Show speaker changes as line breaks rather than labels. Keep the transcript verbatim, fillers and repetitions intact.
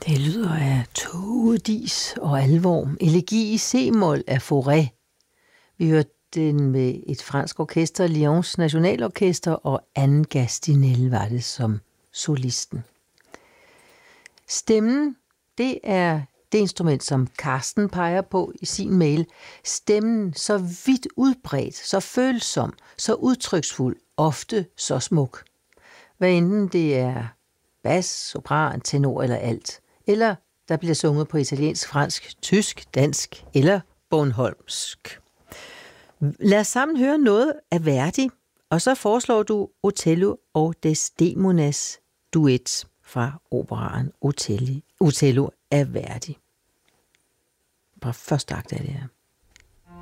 Det lyder af tågedis og alvor. Elegi i C-mol af Fauré. Vi hørte den med et fransk orkester, Lyons Nationalorkester, og Anne Gastinel var det som solisten. Stemmen, det er det instrument, som Karsten peger på i sin mail. Stemmen så vidt udbredt, så følsom, så udtryksfuld, ofte så smuk. Hvad enten det er bas, sopran, tenor eller alt. Eller der bliver sunget på italiensk, fransk, tysk, dansk eller bornholmsk. Lad os sammen høre noget af Verdi, og så foreslår du Otello og Desdemonas duet fra operaen Otello af Verdi. Bare første akt af det her.